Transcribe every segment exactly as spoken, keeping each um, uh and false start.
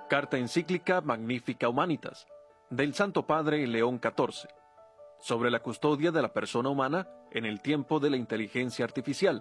Carta encíclica Magnificat Humanitas, del Santo Padre León catorce, sobre la custodia de la persona humana en el tiempo de la inteligencia artificial.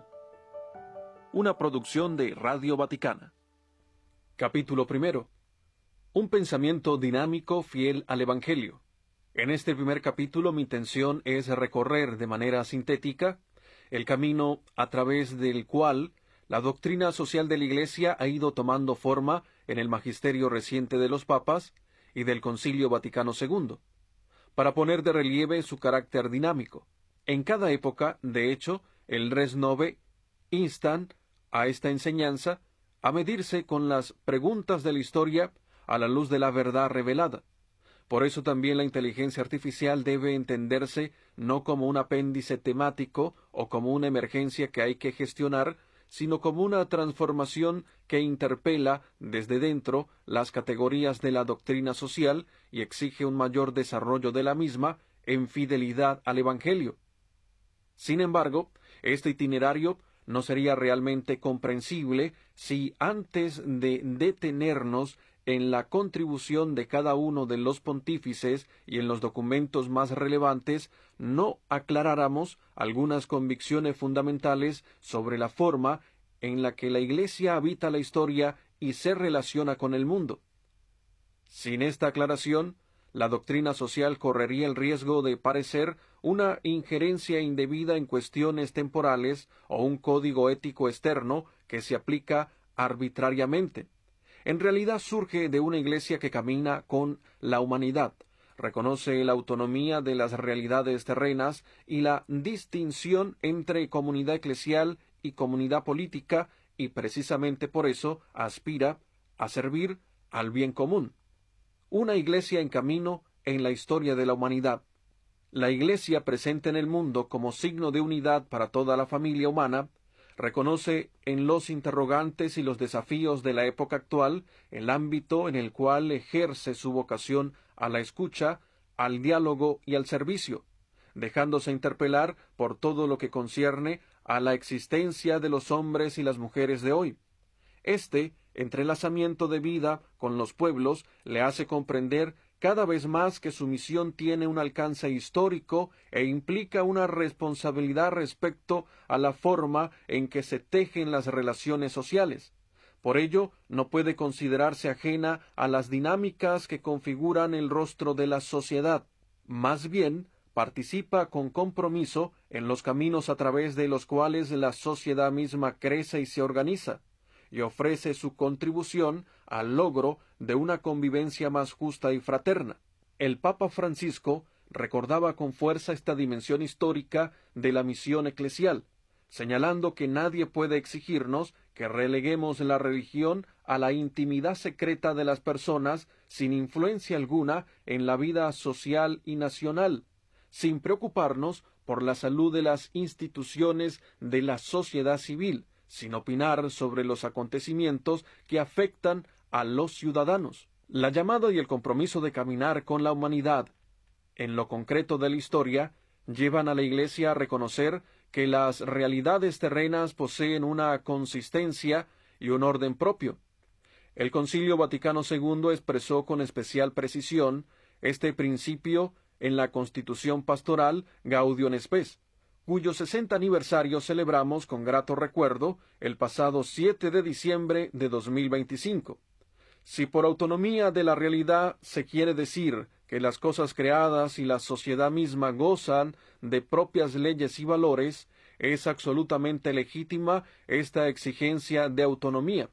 Una producción de Radio Vaticana. Capítulo primero. Un pensamiento dinámico fiel al Evangelio. En este primer capítulo mi intención es recorrer de manera sintética el camino a través del cual la doctrina social de la Iglesia ha ido tomando forma en el magisterio reciente de los papas y del Concilio Vaticano segundo, para poner de relieve su carácter dinámico. En cada época, de hecho, el Res Nove instan a esta enseñanza a medirse con las preguntas de la historia a la luz de la verdad revelada. Por eso también la inteligencia artificial debe entenderse no como un apéndice temático o como una emergencia que hay que gestionar, sino como una transformación que interpela desde dentro las categorías de la doctrina social y exige un mayor desarrollo de la misma en fidelidad al Evangelio. Sin embargo, este itinerario no sería realmente comprensible si antes de detenernos en la contribución de cada uno de los pontífices y en los documentos más relevantes, no aclaráramos algunas convicciones fundamentales sobre la forma en la que la Iglesia habita la historia y se relaciona con el mundo. Sin esta aclaración, la doctrina social correría el riesgo de parecer una injerencia indebida en cuestiones temporales o un código ético externo que se aplica arbitrariamente. En realidad surge de una Iglesia que camina con la humanidad, reconoce la autonomía de las realidades terrenas y la distinción entre comunidad eclesial y comunidad política, y precisamente por eso aspira a servir al bien común. Una Iglesia en camino en la historia de la humanidad. La Iglesia presente en el mundo como signo de unidad para toda la familia humana, reconoce en los interrogantes y los desafíos de la época actual el ámbito en el cual ejerce su vocación a la escucha, al diálogo y al servicio, dejándose interpelar por todo lo que concierne a la existencia de los hombres y las mujeres de hoy. Este entrelazamiento de vida con los pueblos le hace comprender cada vez más que su misión tiene un alcance histórico e implica una responsabilidad respecto a la forma en que se tejen las relaciones sociales. Por ello, no puede considerarse ajena a las dinámicas que configuran el rostro de la sociedad. Más bien, participa con compromiso en los caminos a través de los cuales la sociedad misma crece y se organiza, y ofrece su contribución al logro de una convivencia más justa y fraterna. El Papa Francisco recordaba con fuerza esta dimensión histórica de la misión eclesial, señalando que nadie puede exigirnos que releguemos la religión a la intimidad secreta de las personas sin influencia alguna en la vida social y nacional, sin preocuparnos por la salud de las instituciones de la sociedad civil, sin opinar sobre los acontecimientos que afectan a los ciudadanos. La llamada y el compromiso de caminar con la humanidad en lo concreto de la historia llevan a la Iglesia a reconocer que las realidades terrenas poseen una consistencia y un orden propio. El Concilio Vaticano segundo expresó con especial precisión este principio en la Constitución Pastoral Gaudium Spes, cuyo sesenta aniversario celebramos con grato recuerdo el pasado siete de diciembre de dos mil veinticinco. Si por autonomía de la realidad se quiere decir que las cosas creadas y la sociedad misma gozan de propias leyes y valores, es absolutamente legítima esta exigencia de autonomía.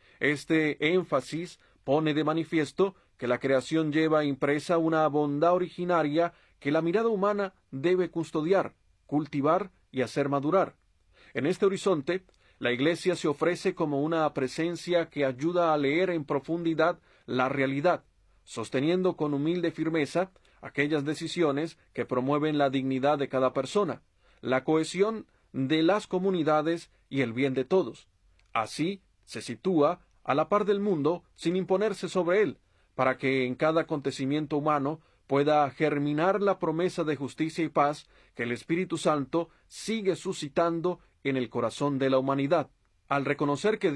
Este énfasis pone de manifiesto que la creación lleva impresa una bondad originaria que la mirada humana debe custodiar, cultivar y hacer madurar. En este horizonte, la Iglesia se ofrece como una presencia que ayuda a leer en profundidad la realidad, sosteniendo con humilde firmeza aquellas decisiones que promueven la dignidad de cada persona, la cohesión de las comunidades y el bien de todos. Así se sitúa a la par del mundo sin imponerse sobre él, para que en cada acontecimiento humano pueda germinar la promesa de justicia y paz que el Espíritu Santo sigue suscitando en el corazón de la humanidad. Al reconocer que